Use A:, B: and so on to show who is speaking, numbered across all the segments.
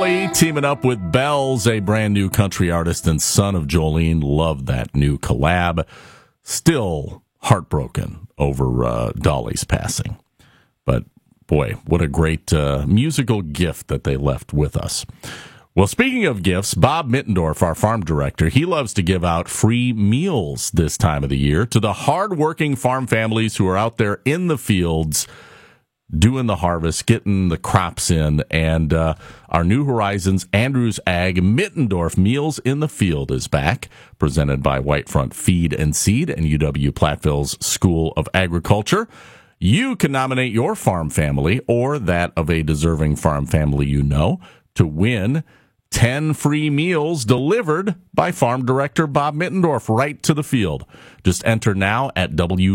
A: Joey teaming up with Bells, a brand new country artist and son of Jolene. Love that new collab. Still heartbroken over Dolly's passing. But boy, what a great musical gift that they left with us. Well, speaking of gifts, Bob Mittendorf, our farm director, he loves to give out free meals this time of the year to the hardworking farm families who are out there in the fields doing the harvest, getting the crops in. And our New Horizons Andrews Ag Mittendorf Meals in the Field is back, presented by Whitefront Feed and Seed and UW-Platteville's School of Agriculture. You can nominate your farm family or that of a deserving farm family you know to win 10 free meals delivered by Farm Director Bob Mittendorf right to the field. Just enter now at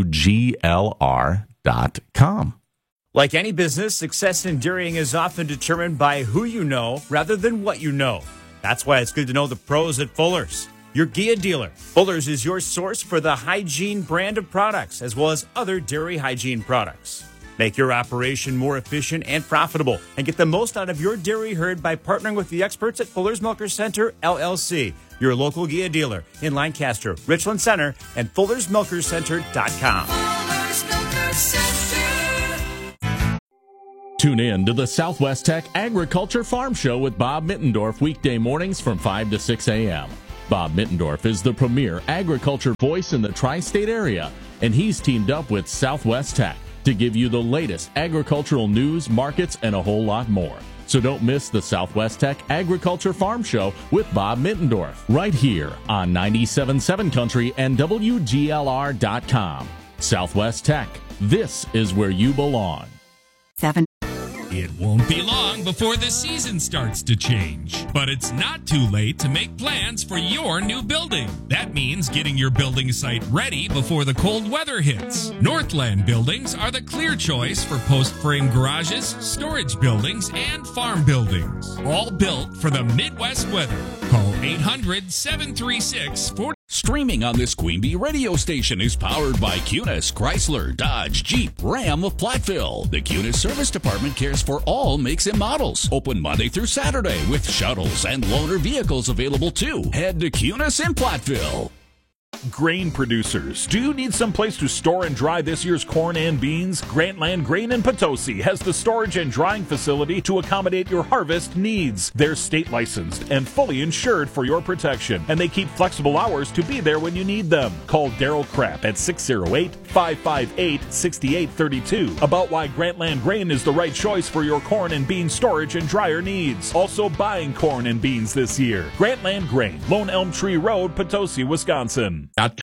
A: WGLR.com.
B: Like any business, success in dairying is often determined by who you know rather than what you know. That's why it's good to know the pros at Fuller's, your Gia dealer. Fuller's is your source for the hygiene brand of products, as well as other dairy hygiene products. Make your operation more efficient and profitable, and get the most out of your dairy herd by partnering with the experts at Fuller's Milker Center, LLC, your local Gia dealer in Lancaster, Richland Center, and FullersMilkerCenter.com.
C: Fuller's Milker Center.
A: Tune in to the Southwest Tech Agriculture Farm Show with Bob Mittendorf weekday mornings from 5 to 6 a.m. Bob Mittendorf is the premier agriculture voice in the tri-state area, and he's teamed up with Southwest Tech to give you the latest agricultural news, markets, and a whole lot more. So don't miss the Southwest Tech Agriculture Farm Show with Bob Mittendorf right here on 97.7 Country and WGLR.com. Southwest Tech, this is where you belong.
D: 7.
E: It won't be long before the season starts to change, but it's not too late to make plans for your new building. That means getting your building site ready before the cold weather hits. Northland Buildings are the clear choice for post-frame garages, storage buildings, and farm buildings. All built for the Midwest weather. Call 800-736-40.
F: Streaming on this Queen Bee radio station is powered by Cunis, Chrysler, Dodge, Jeep, Ram of Platteville. The Cunis Service Department cares for all makes and models. Open Monday through Saturday with shuttles and loaner vehicles available too. Head to Cunis in Platteville.
G: Grain producers, do you need some place to store and dry this year's corn and beans? Grantland Grain in Potosi has the storage and drying facility to accommodate your harvest needs. They're state licensed and fully insured for your protection, and they keep flexible hours to be there when you need them. Call Daryl Krapp at 608-558-6832 about why Grantland Grain is the right choice for your corn and bean storage and dryer needs. Also buying corn and beans this year. Grantland Grain, Lone Elm Tree Road, Potosi, Wisconsin.